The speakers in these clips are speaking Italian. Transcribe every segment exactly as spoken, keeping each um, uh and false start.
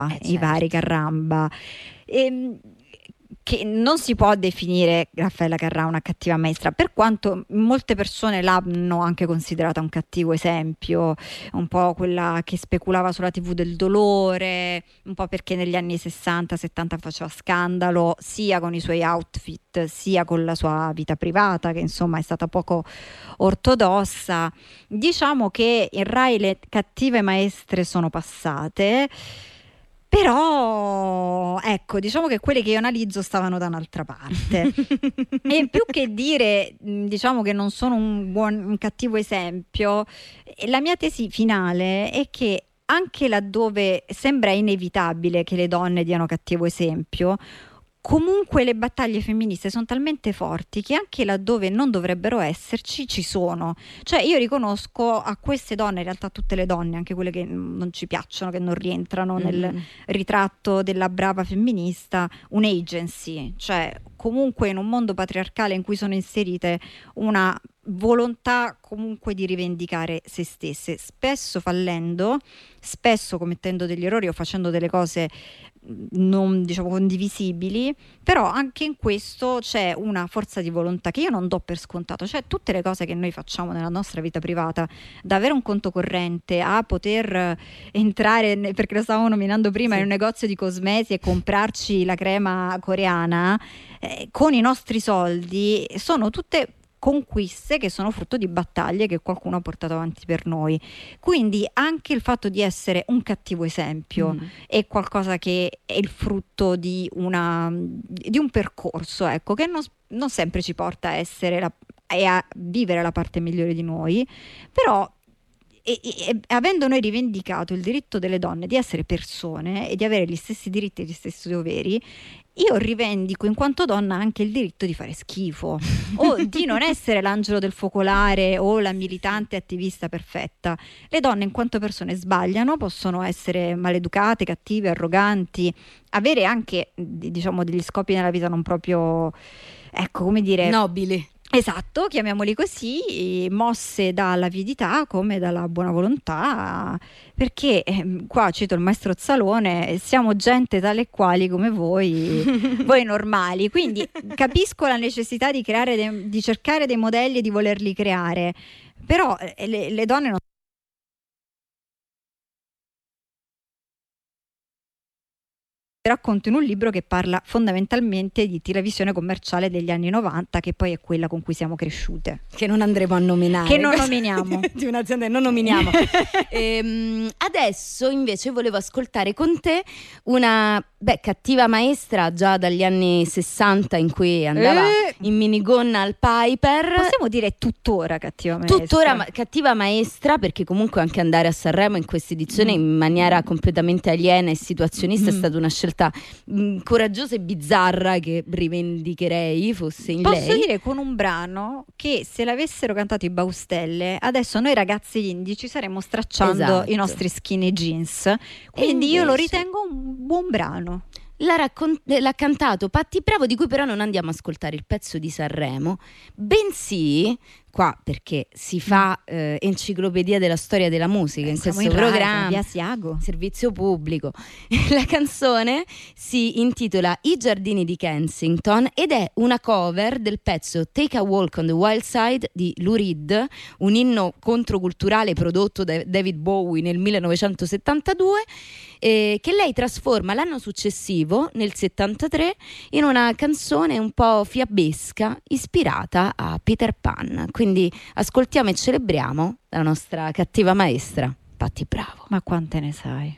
eh, i vari certo. Carramba, e, che non si può definire Raffaella Carrà una cattiva maestra, per quanto molte persone l'hanno anche considerata un cattivo esempio, un po' quella che speculava sulla tivù del dolore, un po' perché negli anni sessanta settanta faceva scandalo sia con i suoi outfit sia con la sua vita privata, che insomma è stata poco ortodossa. Diciamo che in Rai le cattive maestre sono passate, però ecco, diciamo che quelle che io analizzo stavano da un'altra parte. E più che dire, mh, diciamo che non sono un buon, un cattivo esempio, eh, la mia tesi finale è che anche laddove sembra inevitabile che le donne diano cattivo esempio, comunque le battaglie femministe sono talmente forti che anche laddove non dovrebbero esserci, ci sono. Cioè io riconosco a queste donne, in realtà tutte le donne, anche quelle che non ci piacciono, che non rientrano nel Mm. ritratto della brava femminista, un agency, cioè comunque in un mondo patriarcale in cui sono inserite una volontà comunque di rivendicare se stesse, spesso fallendo, spesso commettendo degli errori o facendo delle cose non, diciamo, condivisibili, però anche in questo c'è una forza di volontà che io non do per scontato. Cioè tutte le cose che noi facciamo nella nostra vita privata, da avere un conto corrente a poter entrare, perché lo stavamo nominando prima, Sì. in un negozio di cosmesi e comprarci la crema coreana eh, con i nostri soldi, sono tutte conquiste che sono frutto di battaglie che qualcuno ha portato avanti per noi. Quindi anche il fatto di essere un cattivo esempio Mm. è qualcosa che è il frutto di, una, di un percorso, ecco, che non, non sempre ci porta a essere la, e a vivere la parte migliore di noi, però e, e, avendo noi rivendicato il diritto delle donne di essere persone e di avere gli stessi diritti e gli stessi doveri, io rivendico in quanto donna anche il diritto di fare schifo o di non essere l'angelo del focolare o la militante attivista perfetta. Le donne in quanto persone sbagliano, possono essere maleducate, cattive, arroganti, avere anche, diciamo, degli scopi nella vita non proprio, ecco, come dire, nobili. Esatto, chiamiamoli così, mosse dall'avidità come dalla buona volontà, perché eh, qua cito il maestro Zalone, siamo gente tale e quali come voi, voi normali, quindi capisco la necessità di creare, de- di cercare dei modelli e di volerli creare, però eh, le, le donne non racconto in un libro che parla fondamentalmente di televisione commerciale degli anni novanta, che poi è quella con cui siamo cresciute. Che non andremo a nominare. Che non nominiamo. Di un'azienda che non nominiamo. ehm, adesso invece volevo ascoltare con te una beh, cattiva maestra già dagli anni sessanta, in cui andava Eh. in minigonna al Piper. Possiamo dire tuttora cattiva maestra. Tuttora ma- cattiva maestra, perché comunque anche andare a Sanremo in questa edizione Mm. in maniera completamente aliena e situazionista è Mm. stata una scelta mh, coraggiosa e bizzarra, che rivendicherei fosse in Posso lei. dire con un brano che se l'avessero cantato i Baustelle, adesso noi ragazzi indie ci saremmo stracciando Esatto. i nostri skinny jeans. Quindi io lo invece- ritengo un buon brano. L'ha, raccon- l'ha cantato Patti Bravo, di cui però non andiamo a ascoltare il pezzo di Sanremo, bensì qua, perché si fa eh, enciclopedia della storia della musica in Siamo questo in Rai, programma, via Siago. servizio pubblico. La canzone si intitola I giardini di Kensington ed è una cover del pezzo Take a Walk on the Wild Side di Lou Reed, un inno controculturale prodotto da David Bowie nel millenovecentosettantadue, eh, che lei trasforma l'anno successivo, nel settantatré, in una canzone un po' fiabesca ispirata a Peter Pan. Quindi ascoltiamo e celebriamo la nostra cattiva maestra, Patti Bravo. Ma quante ne sai?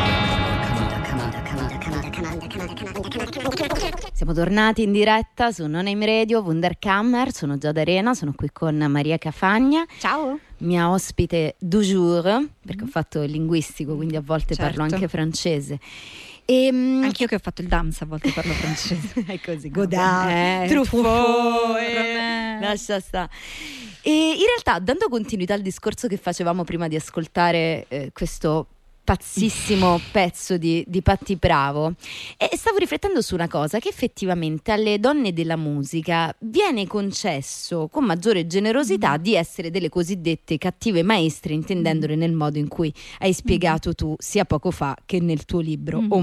Siamo tornati in diretta su Non Aim Radio, Wunderkammer, sono Giada Arena, sono qui con Maria Cafagna, Ciao. mia ospite du jour, perché ho fatto il linguistico, quindi a volte Certo. parlo anche francese. E, Anch'io che ho fatto il dance a volte parlo francese. è così, Godard, eh, Truffaut, Truffaut, eh, Romain. lascia sta. E in realtà, dando continuità al discorso che facevamo prima di ascoltare eh, questo pazzissimo pezzo di, di Patti Bravo, e stavo riflettendo su una cosa, che effettivamente alle donne della musica viene concesso con maggiore generosità di essere delle cosiddette cattive maestre, intendendole nel modo in cui hai spiegato tu sia poco fa che nel tuo libro. Mm.